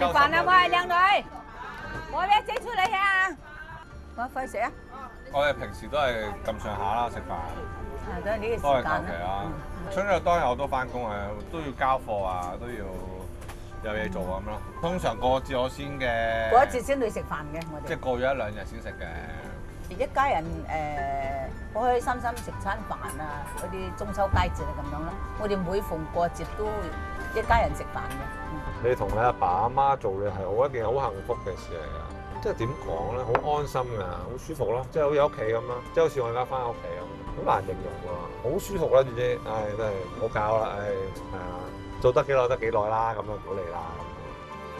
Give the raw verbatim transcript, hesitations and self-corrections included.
食飯啦，喂，靚女，我咧整出嚟啊！我快食啊！ 我哋平時都係咁上下啦，食飯。 啊，都係呢個時都係求間其啦啦。。 春日當日我都翻工啊，都要交貨啊，都要有嘢做咁咯。通常過節我先嘅。 過一節先去食飯嘅，我哋。 即係過咗一兩日先食嘅。 一家人誒開開心心食餐飯啊，嗰啲中秋佳節啊咁樣咯。我哋每逢過節都一家人食飯嘅。 你同你阿爸阿媽做嘅係好一件好幸福嘅事嚟㗎。即係點講咧？好安心㗎，好舒服咯，即係好似屋企咁咯，即係好似我而家翻屋企咁，好難形容喎，好舒服啦，總之，唉，真係唔好搞啦，唉，係啊，做得幾耐得幾耐啦，咁就唔好嚟啦。